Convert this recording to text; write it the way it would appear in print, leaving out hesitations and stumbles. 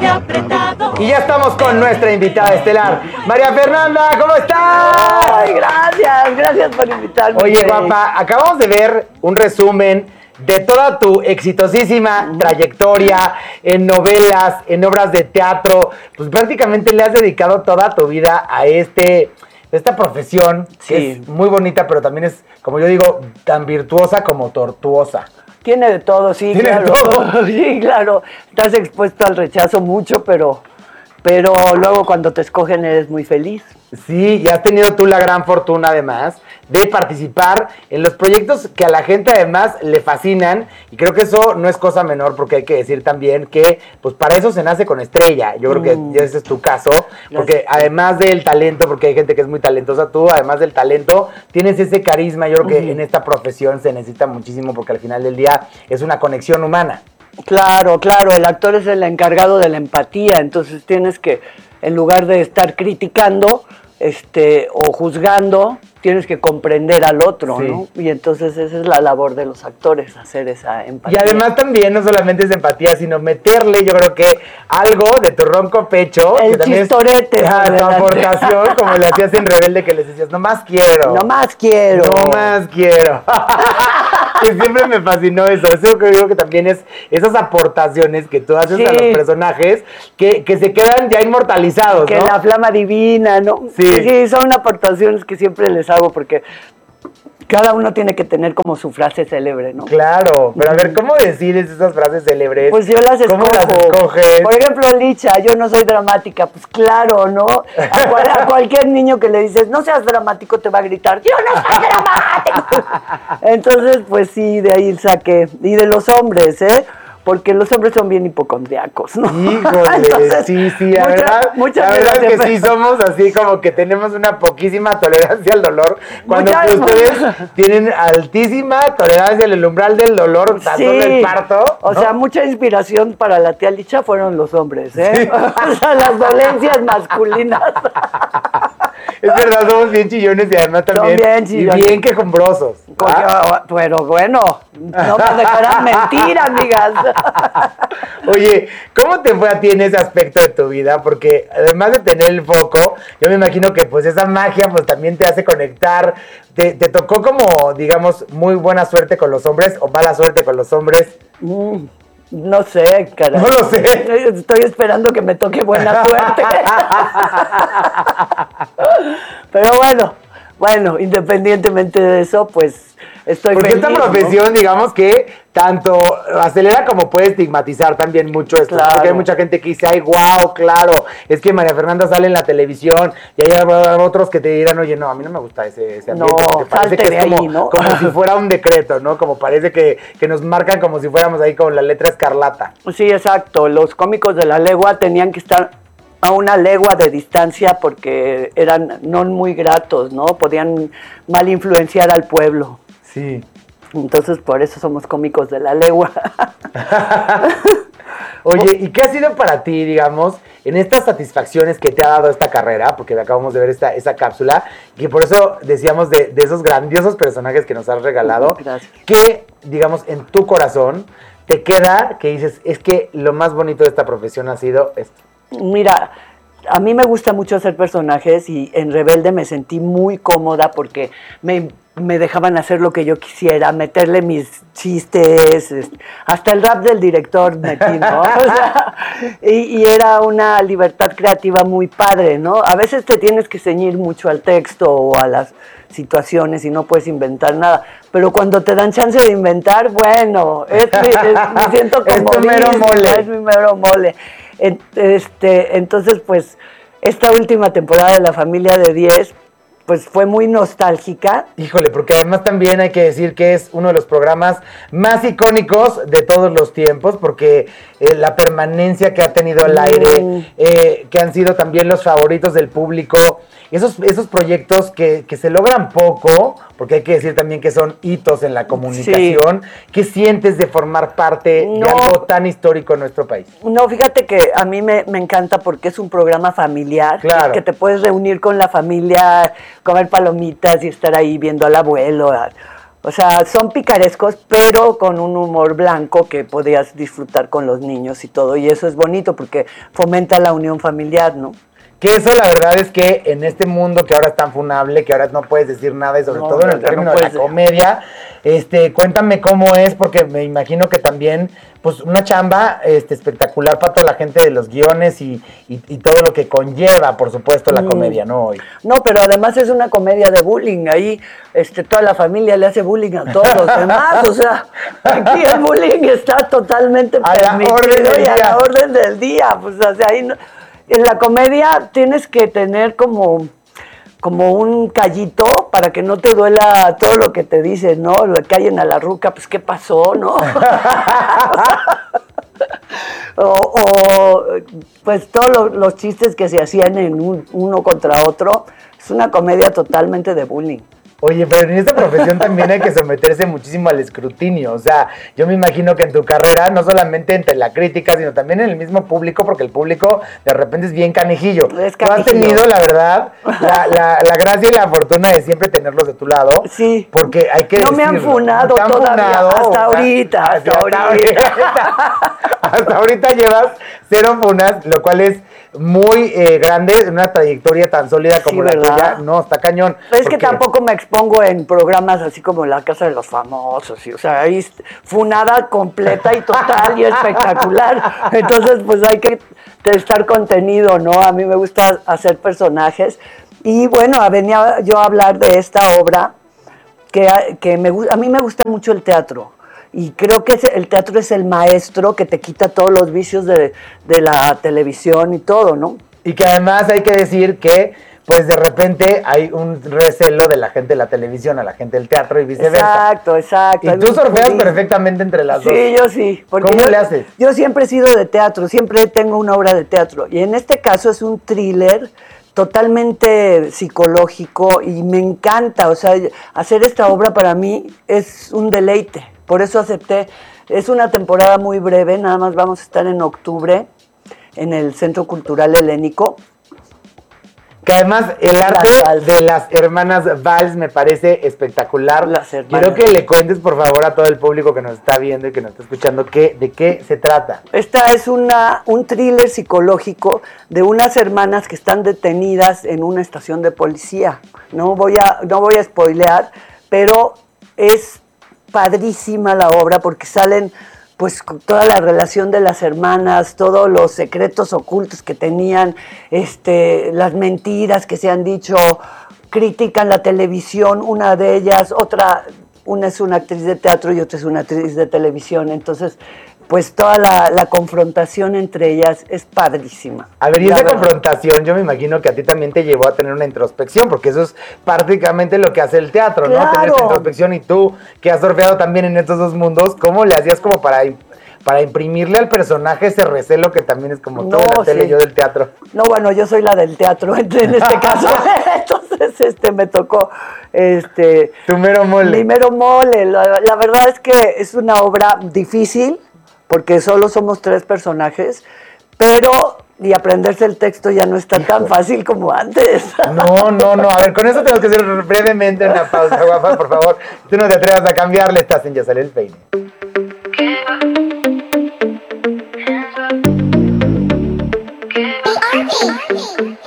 Y ya estamos con nuestra invitada estelar, María Fernanda, ¿cómo estás? Ay, gracias por invitarme. Oye, guapa, acabamos de ver un resumen de toda tu exitosísima trayectoria en novelas, en obras de teatro. Pues prácticamente le has dedicado toda tu vida a esta profesión, Sí. que es muy bonita, pero también es, como yo digo, tan virtuosa como tortuosa. Tiene de todo, sí, Tiene claro. de todo. Sí, claro. Estás expuesto al rechazo mucho, pero luego cuando te escogen eres muy feliz. Sí, y has tenido tú la gran fortuna además de participar en los proyectos que a la gente además le fascinan, y creo que eso no es cosa menor, porque hay que decir también que pues para eso se nace con estrella. Yo creo que ese es tu caso, porque además del talento, porque hay gente que es muy talentosa, tú además del talento tienes ese carisma. Yo creo que en esta profesión se necesita muchísimo, porque al final del día es una conexión humana. Claro, el actor es el encargado de la empatía, entonces tienes que, en lugar de estar criticando o juzgando, tienes que comprender al otro, Sí. ¿no? Y entonces esa es la labor de los actores, hacer esa Y empatía. además también no solamente es empatía, sino meterle, yo creo que algo de tu ronco pecho. El que también chistorete. Es, tu aportación, como le hacías en Rebelde, que les decías, no más quiero. No más quiero. No más quiero. Que siempre me fascinó eso. Eso que digo que también es esas aportaciones que tú haces a los personajes que se quedan ya inmortalizados, Que ¿no? la flama divina, ¿no? Sí. Son aportaciones que siempre les hago porque cada uno tiene que tener como su frase célebre, ¿no? Claro, pero a ver, ¿cómo decides esas frases célebres? Pues yo las escojo. ¿Cómo las escoges? Por ejemplo, Licha, yo no soy dramática, pues claro, ¿no? A cualquier niño que le dices, no seas dramático, te va a gritar, yo no soy dramático. Entonces, pues sí, de ahí saqué. Y de los hombres, ¿eh? Porque los hombres son bien hipocondriacos, ¿no? Híjole, Entonces, sí, la verdad es que sí somos así, como que tenemos una poquísima tolerancia al dolor, cuando que ustedes tienen altísima tolerancia al umbral del dolor, o sea, solo el parto, ¿no? O sea, mucha inspiración para la tía Licha fueron los hombres, ¿eh? Sí. O sea, las dolencias masculinas. Es verdad, somos bien chillones y además también y bien quejumbrosos. Pero bueno, no me dejarán mentir, amigas. Oye, ¿cómo te fue a ti en ese aspecto de tu vida? Porque además de tener el foco, yo me imagino que pues esa magia pues también te hace conectar. ¿Te tocó como, digamos, muy buena suerte con los hombres o mala suerte con los hombres? No sé, caray. No lo sé. Estoy esperando que me toque buena suerte. Pero bueno, independientemente de eso, pues estoy porque feliz. Porque esta profesión, ¿no? Digamos que tanto acelera como puede estigmatizar también mucho esto. Claro. Porque hay mucha gente que dice, ay, wow, claro, es que María Fernanda sale en la televisión, y hay otros que te dirán, oye, no, a mí no me gusta ese ambiente. No, parece que es como, ahí, ¿no? como si fuera un decreto, ¿no? Como parece que nos marcan como si fuéramos ahí con la letra escarlata. Sí, exacto. Los cómicos de la legua tenían que estar a una legua de distancia porque eran no muy gratos, ¿no? Podían mal influenciar al pueblo. Sí. Entonces, por eso somos cómicos de la legua. Oye, ¿y qué ha sido para ti, digamos, en estas satisfacciones que te ha dado esta carrera? Porque acabamos de ver esa cápsula, que por eso decíamos de esos grandiosos personajes que nos has regalado. Gracias. ¿Qué, digamos, en tu corazón te queda que dices, es que lo más bonito de esta profesión ha sido esto? Mira, a mí me gusta mucho hacer personajes y en Rebelde me sentí muy cómoda porque me dejaban hacer lo que yo quisiera, meterle mis chistes, hasta el rap del director metí, ¿no? O sea, y era una libertad creativa muy padre, ¿no? A veces te tienes que ceñir mucho al texto o a las situaciones y no puedes inventar nada, pero cuando te dan chance de inventar, bueno, me siento como es mi mero mole. Es mi mero mole. Entonces, pues, esta última temporada de La Familia de 10, pues fue muy nostálgica. Híjole, porque además también hay que decir que es uno de los programas más icónicos de todos los tiempos, porque la permanencia que ha tenido al aire, que han sido también los favoritos del público, esos proyectos que se logran poco, porque hay que decir también que son hitos en la comunicación. Sí. ¿Qué sientes de formar parte de algo tan histórico en nuestro país? No, fíjate que a mí me encanta porque es un programa familiar, claro, que te puedes reunir con la familia, comer palomitas y estar ahí viendo al abuelo. O sea, son picarescos, pero con un humor blanco que podías disfrutar con los niños y todo. Y eso es bonito porque fomenta la unión familiar, ¿no? Que eso la verdad es que en este mundo que ahora es tan funable, que ahora no puedes decir nada y sobre todo en el término de la comedia, cuéntame cómo es, porque me imagino que también, pues una chamba espectacular para toda la gente de los guiones y todo lo que conlleva, por supuesto, la comedia, ¿no? Hoy. No, pero además es una comedia de bullying, ahí toda la familia le hace bullying a todos los demás, o sea, aquí el bullying está totalmente permitido y a la orden del día, pues o sea, ahí no. En la comedia tienes que tener como un callito para que no te duela todo lo que te dicen, ¿no? Lo que callen a la ruca, pues ¿qué pasó, no? Pues todos los chistes que se hacían en uno contra otro, es una comedia totalmente de bullying. Oye, pero en esta profesión también hay que someterse muchísimo al escrutinio. O sea, yo me imagino que en tu carrera, no solamente entre la crítica, sino también en el mismo público, porque el público de repente es bien canijillo. Es canijillo. Tú has tenido, la verdad, la gracia y la fortuna de siempre tenerlos de tu lado. Sí. Porque hay que no me han funado todavía, hasta ahorita. Hasta ahorita llevas 0 funas, lo cual es muy grande, una trayectoria tan sólida como la tuya. No, está cañón. Pero es que tampoco me expongo en programas así como La Casa de los Famosos, o sea, ahí funada completa y total y espectacular. Entonces, pues hay que estar contenido, ¿no? A mí me gusta hacer personajes. Y bueno, venía yo a hablar de esta obra que a mí me gusta mucho el teatro. Y creo que el teatro es el maestro que te quita todos los vicios de la televisión y todo, ¿no? Y que además hay que decir que, pues de repente hay un recelo de la gente de la televisión a la gente del teatro y viceversa. Exacto. Y tú surfeas perfectamente entre las dos. Sí, yo sí. ¿Cómo le haces? Yo siempre he sido de teatro, siempre tengo una obra de teatro. Y en este caso es un thriller totalmente psicológico y me encanta. O sea, hacer esta obra para mí es un deleite. Por eso acepté. Es una temporada muy breve, nada más vamos a estar en octubre en el Centro Cultural Helénico. Que además el arte de las hermanas Valls me parece espectacular. Quiero que le cuentes, por favor, a todo el público que nos está viendo y que nos está escuchando de qué se trata. Esta es un thriller psicológico de unas hermanas que están detenidas en una estación de policía. No voy a spoilear, pero es padrísima la obra porque salen pues toda la relación de las hermanas, todos los secretos ocultos que tenían, las mentiras que se han dicho, critican la televisión, una de ellas, una es una actriz de teatro y otra es una actriz de televisión, entonces pues toda la confrontación entre ellas es padrísima. A ver, y esa confrontación yo me imagino que a ti también te llevó a tener una introspección, porque eso es prácticamente lo que hace el teatro, ¿no? Claro. Tener esa introspección, y tú, que has surfeado también en estos dos mundos, ¿cómo le hacías como para imprimirle al personaje ese recelo que también es como tú de la tele y yo del teatro? No, bueno, yo soy la del teatro en este caso, entonces me tocó tu mero mole. Mi mero mole. La verdad es que es una obra difícil, porque solo somos 3 personajes, y aprenderse el texto ya no está tan fácil como antes. No. A ver, con eso tengo que hacer brevemente una pausa, guapa, por favor. Tú no te atrevas a cambiarle, estás en Ya Sale el Peine.